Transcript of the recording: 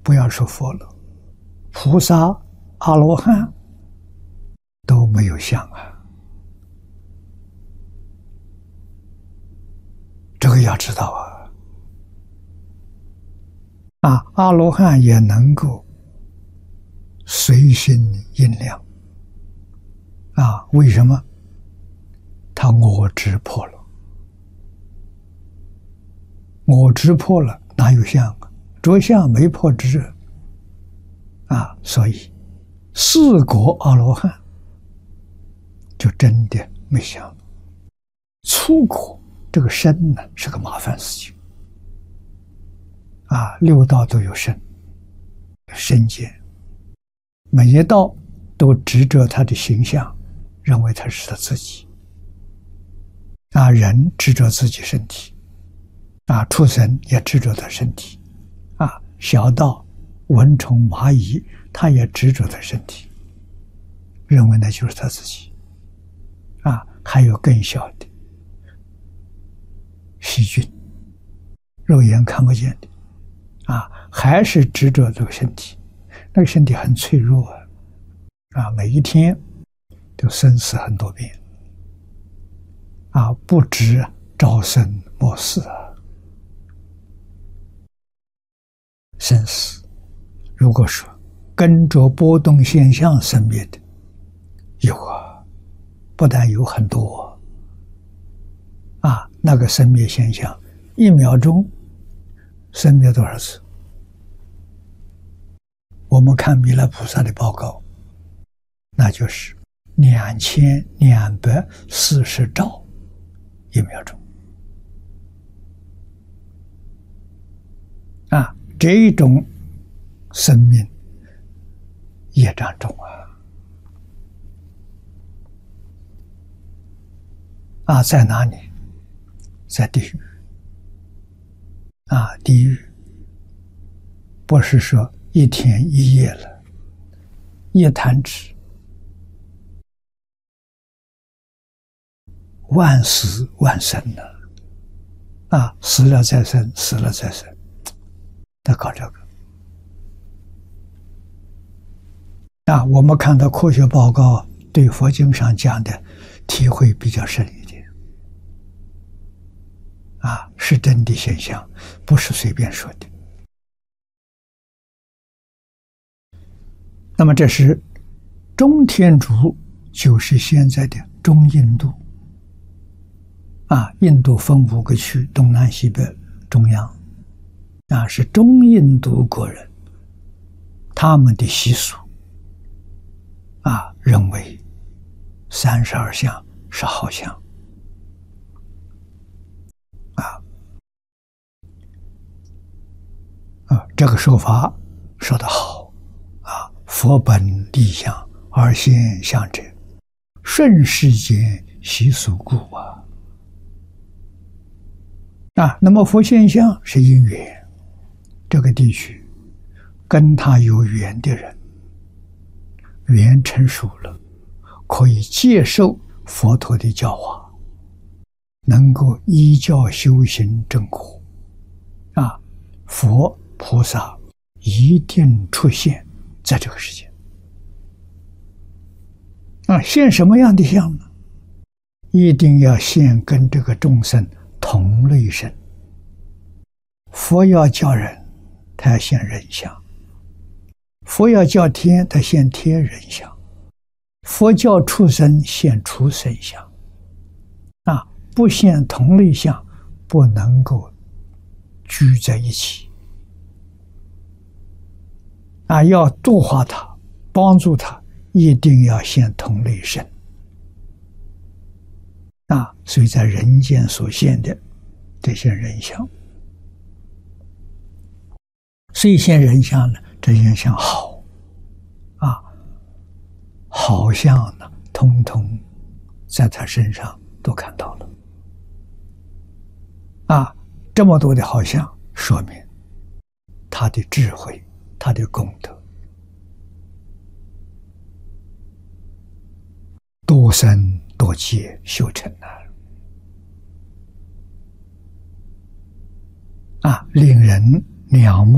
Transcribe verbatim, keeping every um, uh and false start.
不要说佛了，菩萨、阿罗汉都没有像啊。这个要知道啊。啊，阿罗汉也能够随心应量。啊，为什么？他我执破了，我执破了，哪有相啊？着相没破执啊，所以四果阿罗汉就真的没相了。初果这个身呢，是个麻烦事情啊，六道都有身，身见，每一道都执着他的形象，认为他是他自己。啊，人执着自己身体，啊，畜生也执着他身体，啊，小到蚊虫蚂蚁，他也执着他身体，认为那就是他自己。啊，还有更小的细菌，肉眼看不见的，啊，还是执着这个身体，那个身体很脆弱啊，啊，每一天都生死很多遍。啊，不知朝生暮死啊，生死。如果说跟着波动现象生灭的，有啊，不但有很多啊，那个生灭现象，一秒钟生灭多少次？我们看弥勒菩萨的报告，那就是两千两百四十兆。一秒钟啊，这种生命业障重啊！啊，在哪里？在地狱啊！地狱不是说一天一夜了，一弹指。万死万生呢，啊，死了再生，死了再生，在搞这个。啊，我们看到科学报告对佛经上讲的体会比较深一点。啊，是真的现象，不是随便说的。那么这是中天竺，就是现在的中印度。啊，印度分五个区，东南西北中央，啊，是中印度国人，他们的习俗，啊，认为三十二相是好相，啊，啊，这个说法说得好，啊，佛本立相而现象者，顺世间习俗故啊。啊，那么佛现象是因缘，这个地区跟他有缘的人，缘成熟了，可以接受佛陀的教化，能够依教修行正果，啊，佛菩萨一定出现在这个世界。啊，现什么样的相呢？一定要现跟这个众生同类身。佛要教人，他要现人相；佛要教天，他现天人相；佛教畜生，现畜生相。啊，不现同类相，不能够聚在一起。啊，要度化他，帮助他，一定要现同类身。啊，所以在人间所现的这些人相，所以现人相呢，这些相好啊，好相呢，通通在他身上都看到了。啊，这么多的好相，说明他的智慧，他的功德，多生多劫修成啊！啊，令人仰慕。